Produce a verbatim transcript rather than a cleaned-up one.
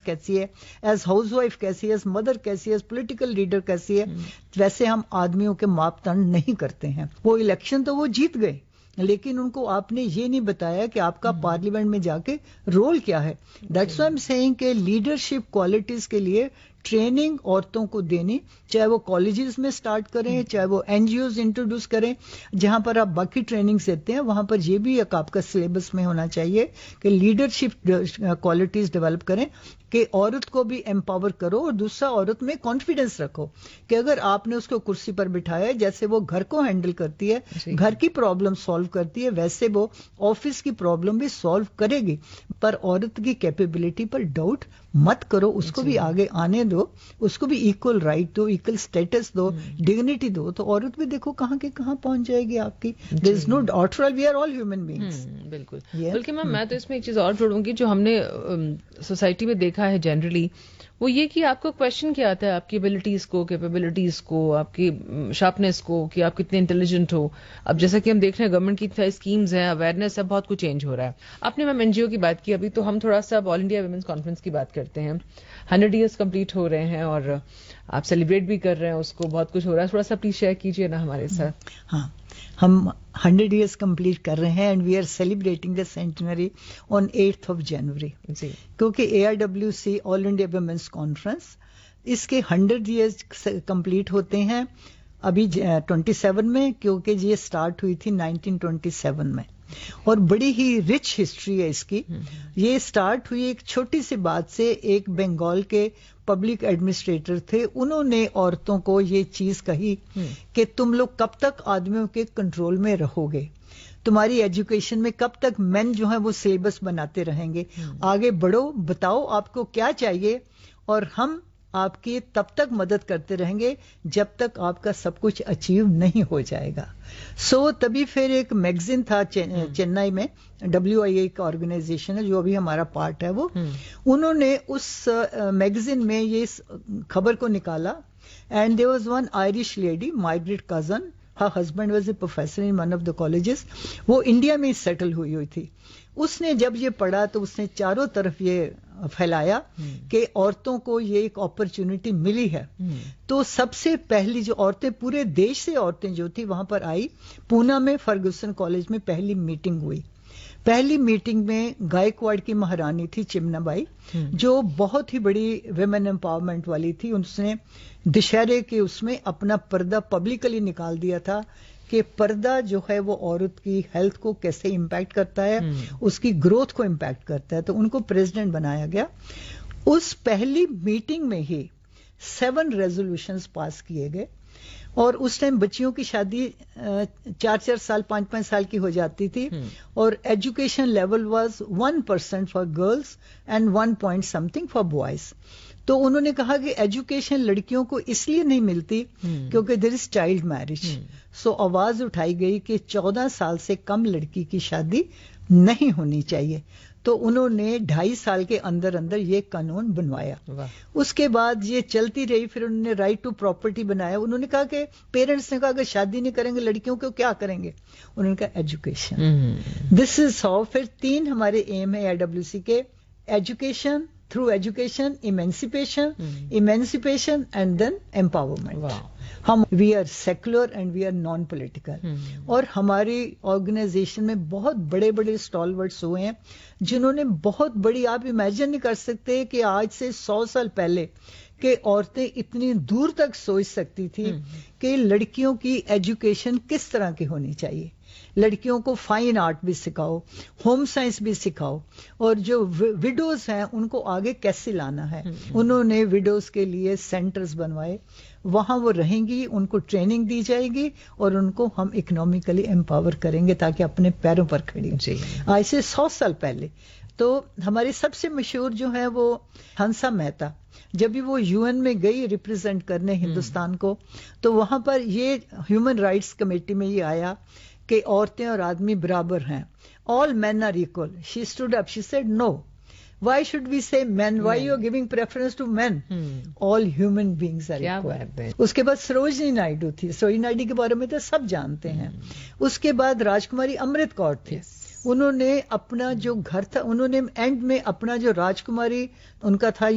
کیسی ہے, as house wife کیسی ہے, ایز مدر کیسی ہے, ایز پولیٹیکل لیڈر کیسی ہے. ویسے ہم آدمیوں کے ماپدنڈ نہیں کرتے ہیں. وہ الیکشن تو وہ جیت گئے, لیکن ان کو آپ نے یہ نہیں بتایا کہ آپ کا پارلیمنٹ میں جا کے رول کیا ہے. دیٹس وائی ایم سیئنگ کہ لیڈرشپ کوالٹیز کے لیے ٹریننگ عورتوں کو دینی, چاہے وہ کالجز میں سٹارٹ کریں, چاہے وہ این جی اوز انٹروڈیوس کریں, جہاں پر آپ باقی ٹریننگز دیتے ہیں وہاں پر یہ بھی ایک آپ کا سلیبس میں ہونا چاہیے کہ لیڈرشپ کوالٹیز ڈیولپ کریں, کہ عورت کو بھی امپاور کرو, اور دوسرا عورت میں کانفیڈنس رکھو کہ اگر آپ نے اس کو کرسی پر بٹھایا ہے, جیسے وہ گھر کو ہینڈل کرتی ہے, گھر کی پرابلم سالو کرتی ہے, ویسے وہ آفس کی پرابلم بھی سالو کرے گی. پر عورت کی کیپیبلٹی پر ڈاؤٹ مت کرو, اس کو بھی آگے آنے دو, اس کو بھی ایکول رائٹ دو, ایکول اسٹیٹس دو, ڈگنیٹی دو, تو عورت بھی دیکھو کہاں کے کہاں پہنچ جائے گی آپ کی. دیر از no doubt, we are all human beings. بالکل. بلکہ میم میں تو اس میں ایک چیز اور جوڑوں گی جو ہم نے سوسائٹی میں دیکھا ہے جنرلی, وہ یہ کہ آپ کو کویشچن کیا آتا ہے آپ کی ایبلٹیز کو, کیپیبلٹیز کو, آپ کی شارپنیس کو, کہ آپ کتنے انٹیلیجنٹ ہو. اب جیسا کہ ہم دیکھ رہے ہیں گورنمنٹ کی اسکیمز ہیں, اویئرنیس ہے, بہت کچھ چینج ہو رہا ہے. آپ نے میم این جی او کی بات کی ابھی, تو ہم تھوڑا سا آل انڈیا ویمنس کانفرنس کی بات کرتے ہیں. ہنڈریڈ ایئرس کمپلیٹ ہو رہے ہیں اور آپ سیلیبریٹ بھی کر رہے ہیں اس کو, بہت کچھ ہو رہا ہے. تھوڑا سا پلیز شیئر کیجیے نا ہمارے ساتھ. ہاں, ہم ہنڈریڈ ایئرس کمپلیٹ کر رہے ہیں and we are celebrating the centenary on eight of January, کیونکہ اے I W C all India women's conference اس کے ہنڈریڈ ایئرس کمپلیٹ ہوتے ہیں ابھی ٹوینٹی سیون میں, کیونکہ یہ اسٹارٹ ہوئی تھی نائنٹین ٹوینٹی سیون میں, اور بڑی ہی رچ ہسٹری ہے اس کی. یہ اسٹارٹ ہوئی ایک چھوٹی سی بات سے. ایک بنگال کے پبلک ایڈمنسٹریٹر تھے, انہوں نے عورتوں کو یہ چیز کہی کہ تم لوگ کب تک آدمیوں کے کنٹرول میں رہو گے, تمہاری ایجوکیشن میں کب تک مین جو ہیں وہ سلیبس بناتے رہیں گے, آگے بڑھو, بتاؤ آپ کو کیا چاہیے, اور ہم آپ کی تب تک مدد کرتے رہیں گے جب تک آپ کا سب کچھ اچیو نہیں ہو جائے گا. سو so, تبھی پھر ایک میگزین تھا چنئی میں, ڈبلیو آئی اے کا آرگنائزیشن ہے جو ابھی ہمارا پارٹ ہے, وہ انہوں نے اس میگزین میں یہ خبر کو نکالا. And there was one Irish lady, migrate cousin, her husband was a professor in one of the colleges, وہ انڈیا میں سیٹل ہوئی ہوئی تھی. اس نے جب یہ پڑھا تو اس نے چاروں طرف یہ پھیلایا کہ عورتوں کو یہ ایک اپرچونٹی ملی ہے. تو سب سے پہلی جو عورتیں, پورے دیش سے عورتیں جو تھی وہاں پر آئی. پونا میں فرگوسن کالج میں پہلی میٹنگ ہوئی. پہلی میٹنگ میں گائیکواڑ کی مہارانی تھی چمنا بائی, جو بہت ہی بڑی ویمن امپاورمنٹ والی تھی. اس نے دشہرے کے اس میں اپنا پردہ پبلکلی نکال دیا تھا کہ پردہ جو ہے وہ عورت کی ہیلتھ کو کیسے امپیکٹ کرتا ہے, اس کی گروتھ کو امپیکٹ کرتا ہے. تو ان کو پریزیڈنٹ بنایا گیا. اس پہلی میٹنگ میں ہی سیون ریزولوشنز پاس کیے گئے, اور اس ٹائم بچیوں کی شادی چار چار سال پانچ پانچ سال کی ہو جاتی تھی, اور education level was one percent for girls and one point some thing for boys. تو انہوں نے کہا کہ ایجوکیشن لڑکیوں کو اس لیے نہیں ملتی کیونکہ دیر از چائلڈ میرج. سو آواز اٹھائی گئی کہ چودہ سال سے کم لڑکی کی شادی نہیں ہونی چاہیے. تو انہوں نے ڈھائی سال کے اندر اندر یہ قانون بنوایا. اس کے بعد یہ چلتی رہی. پھر انہوں نے رائٹ ٹو پراپرٹی بنایا. انہوں نے کہا کہ پیرنٹس نے کہا کہ شادی نہیں کریں گے لڑکیوں کو, کیا کریں گے؟ انہوں نے کہا ایجوکیشن. This is how. پھر تین ہمارے ایم ہے آئی ڈبلیو سی کے, education, through education, emancipation, emancipation and then empowerment. ہم we are secular and we are non political, اور ہماری آرگنائزیشن میں بہت بڑے بڑے اسٹالورٹس ہوئے ہیں جنہوں نے بہت بڑی, آپ امیجن نہیں کر سکتے کہ آج سے سو سال پہلے کہ عورتیں اتنی دور تک سوچ سکتی تھی کہ لڑکیوں کی ایجوکیشن کس طرح کی ہونی چاہیے. لڑکیوں کو فائن آرٹ بھی سکھاؤ, ہوم سائنس بھی سکھاؤ, اور جو وڈوز ہیں ان کو آگے کیسے لانا ہے. انہوں نے وڈوز کے لیے سینٹرز بنوائے, وہاں وہ رہیں گی, ان کو ٹریننگ دی جائے گی, اور ان کو ہم اکنامکلی امپاور کریں گے تاکہ اپنے پیروں پر کھڑی ہوں. آج سے سو سال پہلے تو ہماری سب سے مشہور جو ہے وہ ہنسا مہتا, جب بھی وہ یو این میں گئی ریپرزینٹ کرنے ہندوستان کو, تو وہاں پر یہ ہیومن رائٹس کمیٹی میں یہ آیا کہ عورتیں اور آدمی برابر ہیں. آل مین are equal. She stood up, she said no. Why should we say men? Why you are giving preference to men? All human beings are equal. اس کے بعد سروجنی نائیڈو تھی. سروجنی نائیڈو کے بارے میں تو سب جانتے ہیں. اس کے بعد راجکماری امرت کور تھی. انہوں نے اپنا جو گھر تھا, انہوں نے اینڈ میں اپنا جو راجکماری ان کا تھا